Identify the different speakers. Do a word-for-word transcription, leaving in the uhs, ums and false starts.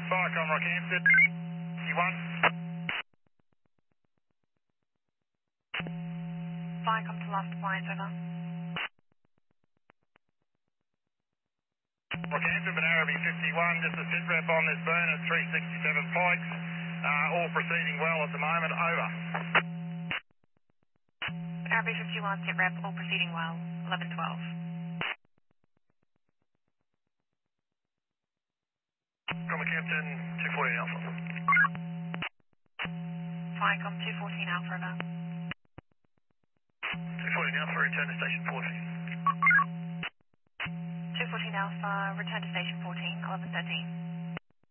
Speaker 1: Firecom Rockhampton, fifty-one.
Speaker 2: Firecom to last appliance, over.
Speaker 1: Rockhampton, Banaraby fifty-one, just a sit rep on this burn at three sixty-seven Pikes. Uh, all proceeding well at the moment, over.
Speaker 2: R B fifty-one, sit rep, all proceeding well, eleven twelve.
Speaker 1: Rockhampton, two fourteen Alpha.
Speaker 2: Firecom two fourteen Alpha, over.
Speaker 1: two fourteen Alpha, return to station fourteen.
Speaker 2: two fourteen Alpha, return to station fourteen, eleven thirteen.